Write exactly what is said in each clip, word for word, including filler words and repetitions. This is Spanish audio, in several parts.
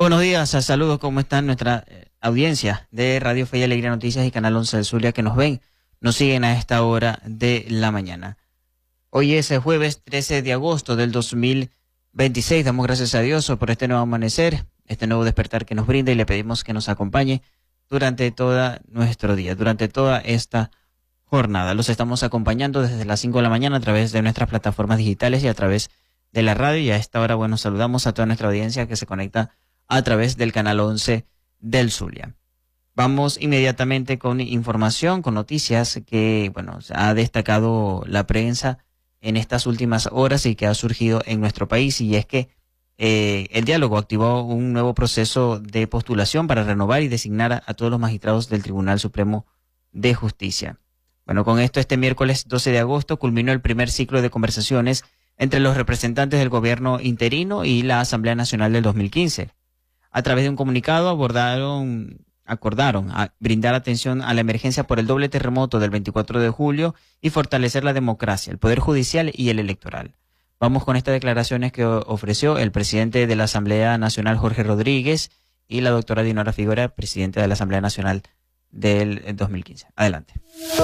Buenos días, saludos, ¿cómo están nuestra eh, audiencia de Radio Fe y Alegría Noticias y Canal once del Zulia que nos ven, nos siguen a esta hora de la mañana? Hoy es el jueves trece de agosto del dos mil veintiséis, damos gracias a Dios por este nuevo amanecer, este nuevo despertar que nos brinda y le pedimos que nos acompañe durante todo nuestro día, durante toda esta jornada. Los estamos acompañando desde las cinco de la mañana a través de nuestras plataformas digitales y a través de la radio, y a esta hora, bueno, saludamos a toda nuestra audiencia que se conecta a través del canal once del Zulia. Vamos inmediatamente con información, con noticias que, bueno, ha destacado la prensa en estas últimas horas y que ha surgido en nuestro país, y es que eh, el diálogo activó un nuevo proceso de postulación para renovar y designar a, a todos los magistrados del Tribunal Supremo de Justicia. Bueno, con esto, este miércoles doce de agosto culminó el primer ciclo de conversaciones entre los representantes del gobierno interino y la Asamblea Nacional del dos mil quince. A través de un comunicado abordaron, acordaron a brindar atención a la emergencia por el doble terremoto del veinticuatro de julio y fortalecer la democracia, el Poder Judicial y el electoral. Vamos con estas declaraciones que ofreció el presidente de la Asamblea Nacional, Jorge Rodríguez, y la doctora Dinora Figuera, presidenta de la Asamblea Nacional del dos mil quince. Adelante.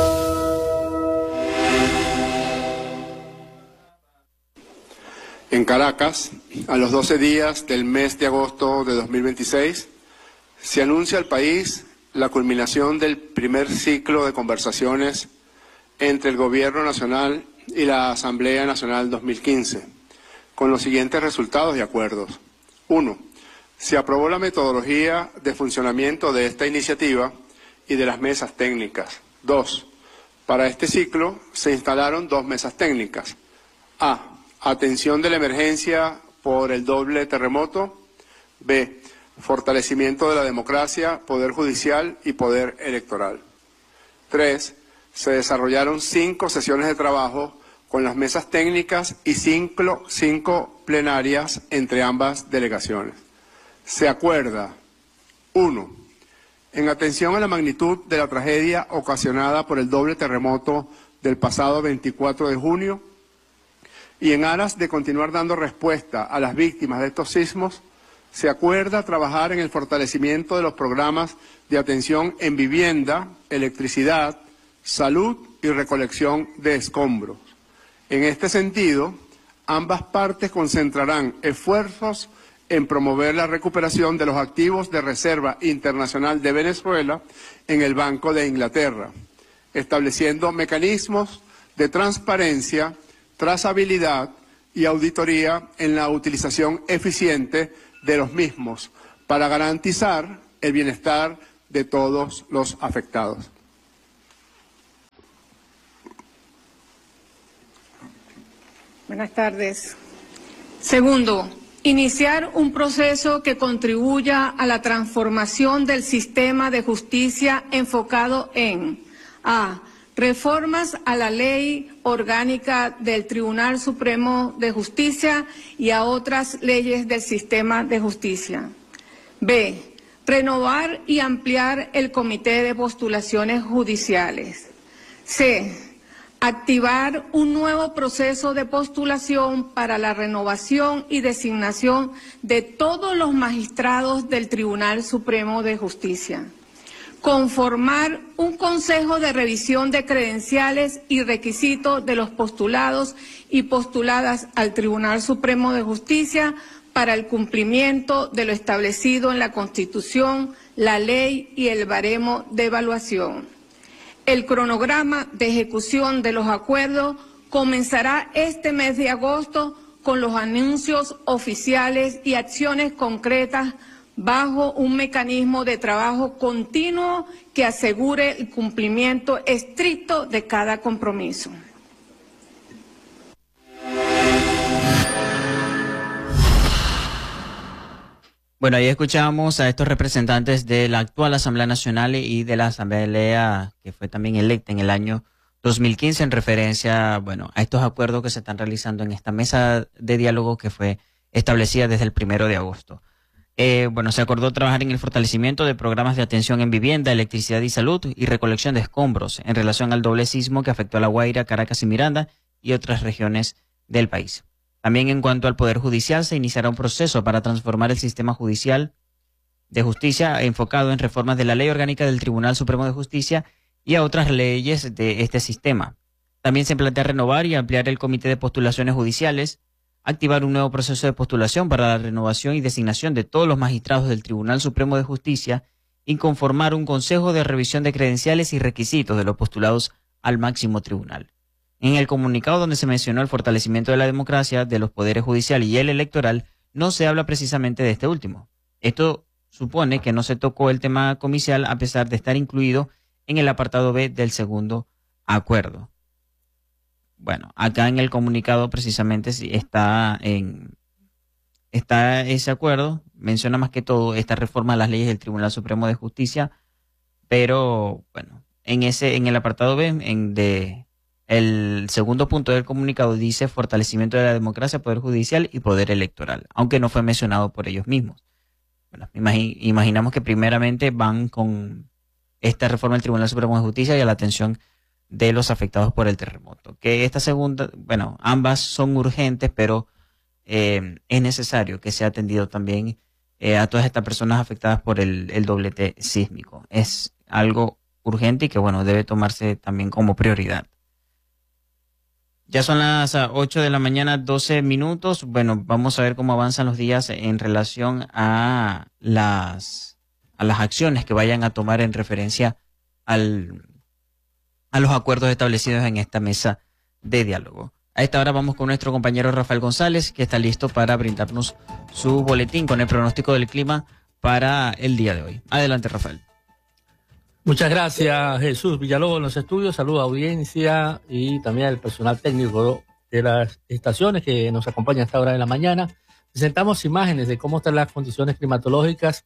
En Caracas, a los doce días del mes de agosto de dos mil veintiséis, se anuncia al país la culminación del primer ciclo de conversaciones entre el Gobierno Nacional y la Asamblea Nacional dos mil quince, con los siguientes resultados y acuerdos. Uno, se aprobó la metodología de funcionamiento de esta iniciativa y de las mesas técnicas. Dos, para este ciclo se instalaron dos mesas técnicas. A, atención de la emergencia por el doble terremoto. B, fortalecimiento de la democracia, poder judicial y poder electoral. Tres, se desarrollaron cinco sesiones de trabajo con las mesas técnicas y cinco, cinco plenarias entre ambas delegaciones. Se acuerda, uno, en atención a la magnitud de la tragedia ocasionada por el doble terremoto del pasado veinticuatro de junio, y en aras de continuar dando respuesta a las víctimas de estos sismos, se acuerda trabajar en el fortalecimiento de los programas de atención en vivienda, electricidad, salud y recolección de escombros. En este sentido, ambas partes concentrarán esfuerzos en promover la recuperación de los activos de Reserva Internacional de Venezuela en el Banco de Inglaterra, estableciendo mecanismos de transparencia, trazabilidad y auditoría en la utilización eficiente de los mismos para garantizar el bienestar de todos los afectados. Buenas tardes. Segundo, iniciar un proceso que contribuya a la transformación del sistema de justicia enfocado en A. Reformas a la Ley Orgánica del Tribunal Supremo de Justicia y a otras leyes del sistema de justicia. B. Renovar y ampliar el Comité de Postulaciones Judiciales. C. Activar un nuevo proceso de postulación para la renovación y designación de todos los magistrados del Tribunal Supremo de Justicia. Conformar un consejo de revisión de credenciales y requisitos de los postulados y postuladas al Tribunal Supremo de Justicia para el cumplimiento de lo establecido en la Constitución, la ley y el baremo de evaluación. El cronograma de ejecución de los acuerdos comenzará este mes de agosto con los anuncios oficiales y acciones concretas bajo un mecanismo de trabajo continuo que asegure el cumplimiento estricto de cada compromiso. Bueno, ahí escuchamos a estos representantes de la actual Asamblea Nacional y de la Asamblea que fue también electa en el año dos mil quince en referencia, bueno, a estos acuerdos que se están realizando en esta mesa de diálogo que fue establecida desde el primero de agosto. Eh, bueno, se acordó trabajar en el fortalecimiento de programas de atención en vivienda, electricidad y salud y recolección de escombros en relación al doble sismo que afectó a La Guaira, Caracas y Miranda y otras regiones del país. También en cuanto al Poder Judicial, se iniciará un proceso para transformar el sistema judicial de Justicia enfocado en reformas de la Ley Orgánica del Tribunal Supremo de Justicia y a otras leyes de este sistema. También se plantea renovar y ampliar el Comité de Postulaciones Judiciales, activar un nuevo proceso de postulación para la renovación y designación de todos los magistrados del Tribunal Supremo de Justicia y conformar un Consejo de Revisión de Credenciales y Requisitos de los postulados al máximo tribunal. En el comunicado donde se mencionó el fortalecimiento de la democracia, de los poderes judicial y el electoral, no se habla precisamente de este último. Esto supone que no se tocó el tema comicial a pesar de estar incluido en el apartado B del segundo acuerdo. Bueno, acá en el comunicado precisamente está, en, está ese acuerdo, menciona más que todo esta reforma a las leyes del Tribunal Supremo de Justicia, pero bueno, en ese en el apartado B en de el segundo punto del comunicado dice fortalecimiento de la democracia, poder judicial y poder electoral, aunque no fue mencionado por ellos mismos. Bueno, imagi- imaginamos que primeramente van con esta reforma del Tribunal Supremo de Justicia y a la atención de los afectados por el terremoto. Que esta segunda, bueno, ambas son urgentes, pero eh, es necesario que sea atendido también eh, a todas estas personas afectadas por el, el doblete sísmico. Es algo urgente y que, bueno, debe tomarse también como prioridad. Ya son las ocho de la mañana, doce minutos. Bueno, vamos a ver cómo avanzan los días en relación a las, a las acciones que vayan a tomar en referencia al a los acuerdos establecidos en esta mesa de diálogo. A esta hora vamos con nuestro compañero Rafael González, que está listo para brindarnos su boletín con el pronóstico del clima para el día de hoy. Adelante, Rafael. Muchas gracias, Jesús Villalobos en los estudios. Saludos a audiencia y también al personal técnico de las estaciones que nos acompaña a esta hora de la mañana. Presentamos imágenes de cómo están las condiciones climatológicas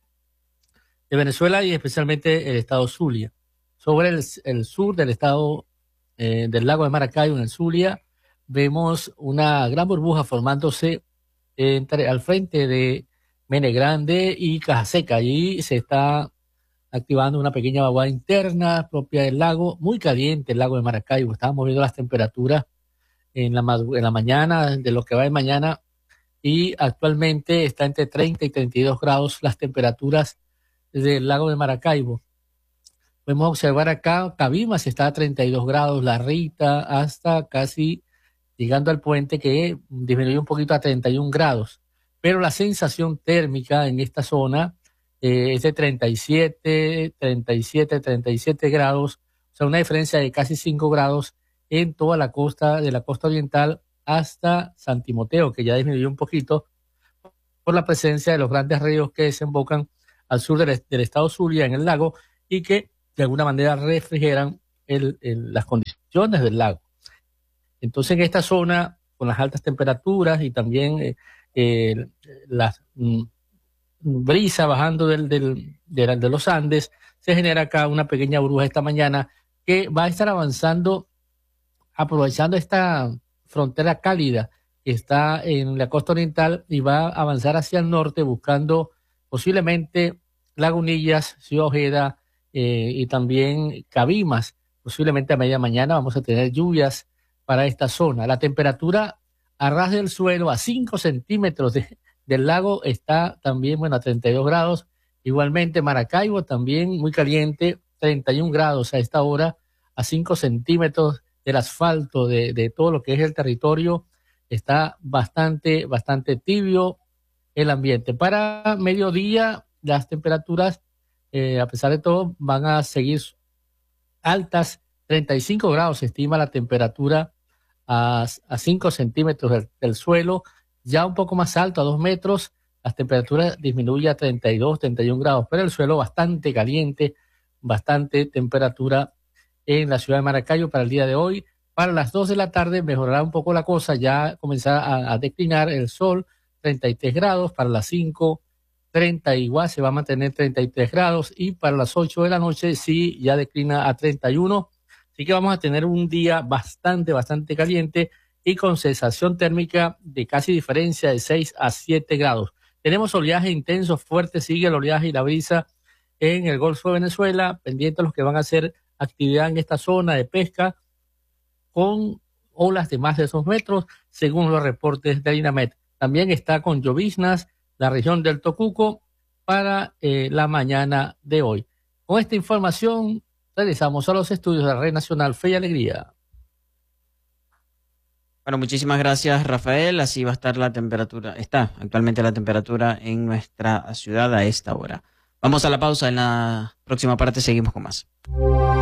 de Venezuela y especialmente el estado Zulia. Sobre el, el sur del estado eh, del lago de Maracaibo, en el Zulia, vemos una gran burbuja formándose entre, al frente de Mene Grande y Caja Seca. Allí se está activando una pequeña vaguada interna propia del lago, muy caliente el lago de Maracaibo. Estábamos viendo las temperaturas en la, en la mañana, de lo que va de mañana, y actualmente está entre treinta y treinta y dos grados las temperaturas del lago de Maracaibo. Podemos observar acá, Cabimas está a treinta y dos grados, La Rita hasta casi llegando al puente que disminuyó un poquito a treinta y un grados. Pero la sensación térmica en esta zona eh, es de treinta y siete, treinta y siete, treinta y siete grados, o sea, una diferencia de casi cinco grados en toda la costa, de la costa oriental hasta San Timoteo, que ya disminuyó un poquito por la presencia de los grandes ríos que desembocan al sur del, del estado Zulia en el lago y que de alguna manera refrigeran el, el, las condiciones del lago. Entonces, en esta zona, con las altas temperaturas y también eh, eh, la mm, brisa bajando del, del, de, de los Andes, se genera acá una pequeña burbuja esta mañana que va a estar avanzando, aprovechando esta frontera cálida que está en la costa oriental y va a avanzar hacia el norte buscando posiblemente Lagunillas, Ciudad Ojeda, Eh, y también Cabimas. Posiblemente a media mañana vamos a tener lluvias para esta zona. La temperatura a ras del suelo a cinco centímetros de, del lago está también, bueno, a treinta y dos grados. Igualmente Maracaibo también muy caliente, treinta y un grados a esta hora, a cinco centímetros del asfalto de, de todo lo que es el territorio. Está bastante, bastante tibio el ambiente. Para mediodía las temperaturas Eh, a pesar de todo, van a seguir altas, treinta y cinco grados se estima la temperatura a, a cinco centímetros del, del suelo, ya un poco más alto, a dos metros, las temperaturas disminuyen a treinta y dos, treinta y un grados, pero el suelo bastante caliente, bastante temperatura en la ciudad de Maracaibo para el día de hoy. Para las dos de la tarde mejorará un poco la cosa, ya comenzará a, a declinar el sol, treinta y tres grados, para las cinco treinta igual se va a mantener treinta y tres grados y para las ocho de la noche sí ya declina a treinta y uno, así que vamos a tener un día bastante, bastante caliente y con sensación térmica de casi diferencia de seis a siete grados. Tenemos oleaje intenso, fuerte, sigue el oleaje y la brisa en el Golfo de Venezuela, pendientes los que van a hacer actividad en esta zona de pesca con olas de más de dos metros, según los reportes de INAMET. También está con lloviznas la región del Tocuco, para eh, la mañana de hoy. Con esta información regresamos a los estudios de la Red Nacional Fe y Alegría. Bueno, muchísimas gracias, Rafael. Así va a estar la temperatura, está actualmente la temperatura en nuestra ciudad a esta hora. Vamos a la pausa, en la próxima parte seguimos con más.